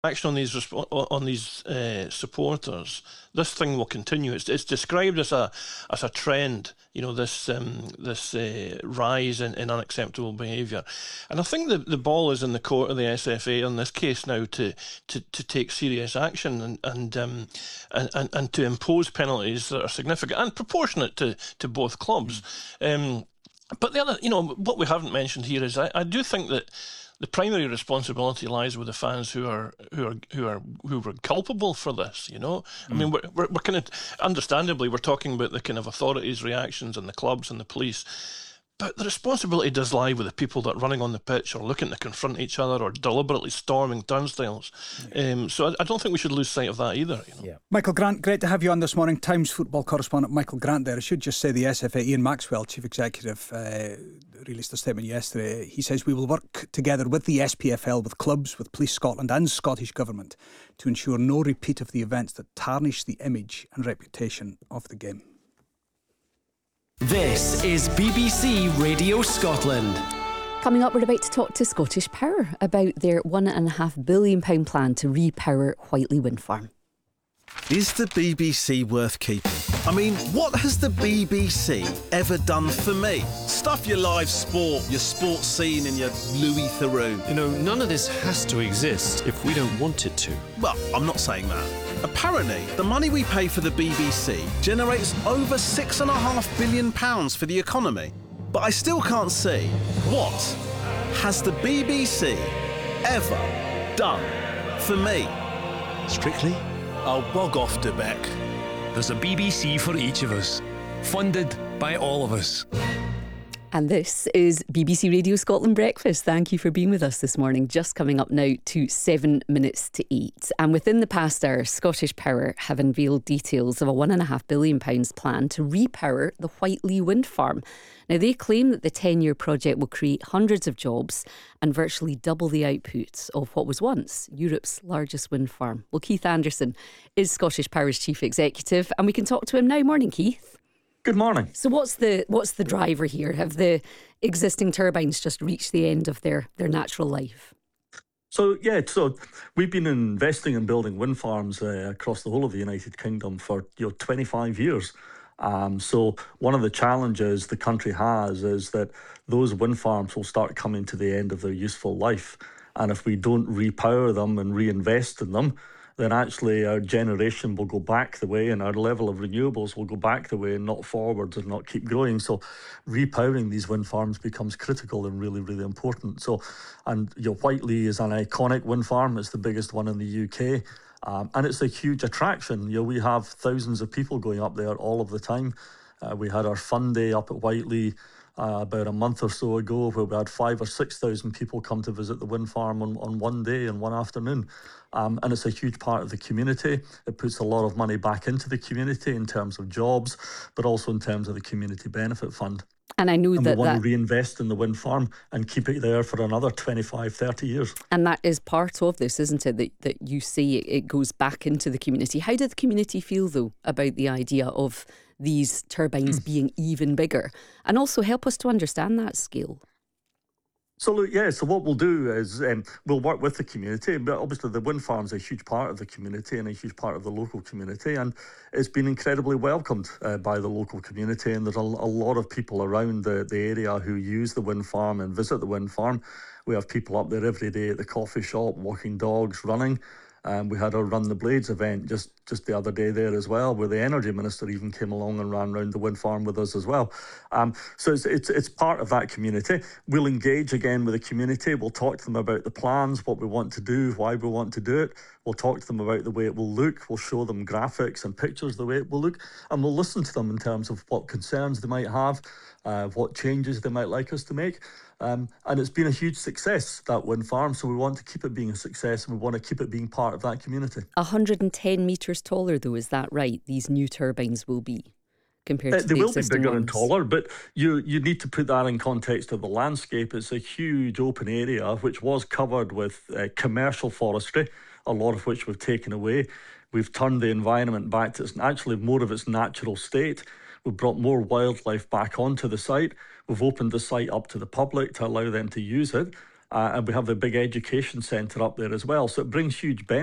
action on these supporters, this thing will continue. It's described as a trend. This rise in unacceptable behaviour, and I think the ball is in the court of the SFA in this case now to take serious action and to impose penalties that are significant and proportionate to both clubs. But the other, what we haven't mentioned here is I do think that the primary responsibility lies with the fans who were culpable for this. I mean, we're kind of understandably we're talking about the kind of authorities' reactions and the clubs and the police, but the responsibility does lie with the people that are running on the pitch or looking to confront each other or deliberately storming turnstiles. So I don't think we should lose sight of that either. Yeah. Michael Grant, great to have you on this morning. Times football correspondent Michael Grant there. I should just say the SFA, Ian Maxwell, Chief Executive, released a statement yesterday. He says, we will work together with the SPFL, with clubs, with Police Scotland and Scottish Government to ensure no repeat of the events that tarnish the image and reputation of the game. This is BBC Radio Scotland. Coming up, we're about to talk to Scottish Power about their £1.5 billion plan to repower Whiteley Wind Farm. Is the BBC worth keeping? I mean, what has the BBC ever done for me? Stuff your live sport, your sports scene and your Louis Theroux. None of this has to exist if we don't want it to. Well, I'm not saying that. Apparently, the money we pay for the BBC generates over £6.5 billion for the economy. But I still can't see, what has the BBC ever done for me? Strictly? I'll bog off, Debec. There's a BBC for each of us, funded by all of us. And this is BBC Radio Scotland Breakfast. Thank you for being with us this morning. Just coming up now to 7 minutes to 8. And within the past hour, Scottish Power have unveiled details of a £1.5 billion plan to repower the Whiteley Wind Farm. Now, they claim that the 10-year project will create hundreds of jobs and virtually double the output of what was once Europe's largest wind farm. Well, Keith Anderson is Scottish Power's Chief Executive, and we can talk to him now. Morning, Keith. Good morning. So what's the driver here? Have the existing turbines just reached the end of their natural life? So we've been investing in building wind farms across the whole of the United Kingdom for 25 years. So one of the challenges the country has is that those wind farms will start coming to the end of their useful life. And if we don't repower them and reinvest in them, then actually our generation will go back the way and our level of renewables will go back the way and not forwards and not keep growing. So repowering these wind farms becomes critical and really, really important. Whiteley is an iconic wind farm. It's the biggest one in the UK. And it's a huge attraction. We have thousands of people going up there all of the time. We had our fun day up at Whiteley about a month or so ago, where we had 5,000 or 6,000 people come to visit the wind farm on one day and one afternoon. And it's a huge part of the community. It puts a lot of money back into the community in terms of jobs, but also in terms of the Community Benefit Fund. And I know we want to reinvest in the wind farm and keep it there for another 25, 30 years. And that is part of this, isn't it? That you say it goes back into the community. How did the community feel, though, about the idea of these turbines being even bigger? And also help us to understand that scale. So what we'll do is we'll work with the community, but obviously the wind farm is a huge part of the community and a huge part of the local community, and it's been incredibly welcomed by the local community, and there's a lot of people around the area who use the wind farm and visit the wind farm. We have people up there every day at the coffee shop, walking dogs, running. We had our Run the Blades event just the other day there as well, where the Energy Minister even came along and ran around the wind farm with us as well. So it's part of that community. We'll engage again with the community. We'll talk to them about the plans, what we want to do, why we want to do it. We'll talk to them about the way it will look. We'll show them graphics and pictures of the way it will look. And we'll listen to them in terms of what concerns they might have, what changes they might like us to make. And it's been a huge success, that wind farm, so we want to keep it being a success and we want to keep it being part of that community. 110 metres taller, though, is that right? These new turbines will be, compared to the they will existing be bigger ones. and taller, but you need to put that in context of the landscape. It's a huge open area which was covered with commercial forestry, a lot of which we've taken away. We've turned the environment back to actually more of its natural state. We've brought more wildlife back onto the site. We've opened the site up to the public to allow them to use it. and we have the big education centre up there as well. So it brings huge benefits.